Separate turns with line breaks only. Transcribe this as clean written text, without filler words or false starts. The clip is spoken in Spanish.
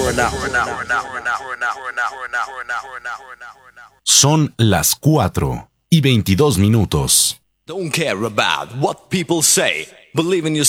Son las 4:22.
Don't care about what people say. Believe in yourself.